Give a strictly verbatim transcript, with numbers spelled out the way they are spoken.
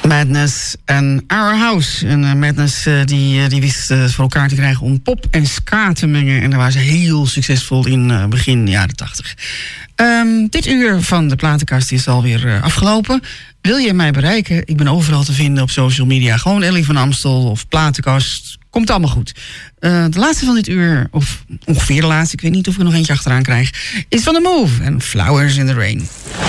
Madness en Our House. En uh, Madness uh, die, uh, die wist uh, voor elkaar te krijgen om pop en ska te mengen. En daar waren ze heel succesvol in uh, begin jaren tachtig. Um, dit uur van de platenkast is alweer uh, afgelopen. Wil je mij bereiken? Ik ben overal te vinden op social media. Gewoon Ellie van Amstel of platenkast. Komt allemaal goed. Uh, de laatste van dit uur, of ongeveer de laatste, ik weet niet of ik er nog eentje achteraan krijg, is van The Move en Flowers in the Rain.